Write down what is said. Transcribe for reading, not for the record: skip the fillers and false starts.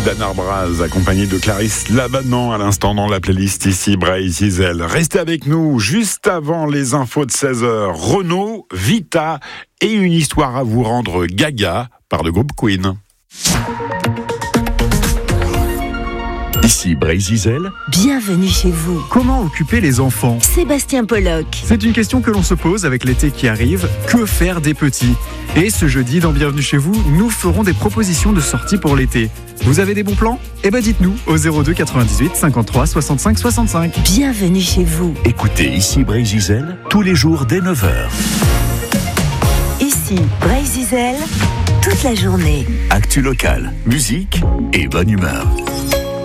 Dan Arbraz, accompagné de Clarisse Labanan à l'instant dans la playlist ici, Bray Zizel. Restez avec nous juste avant les infos de 16h. Renaud, Vita et une histoire à vous rendre gaga par le groupe Queen. Ici Bray Zizel. Bienvenue chez vous. Comment occuper les enfants ? Sébastien Pollock. C'est une question que l'on se pose avec l'été qui arrive. Que faire des petits ? Et ce jeudi, dans Bienvenue chez vous, nous ferons des propositions de sortie pour l'été. Vous avez des bons plans ? Eh ben dites-nous au 02 98 53 65 65. Bienvenue chez vous. Écoutez Ici Bray Zizel tous les jours dès 9h. Ici Bray Zizel, toute la journée. Actu locale, musique et bonne humeur.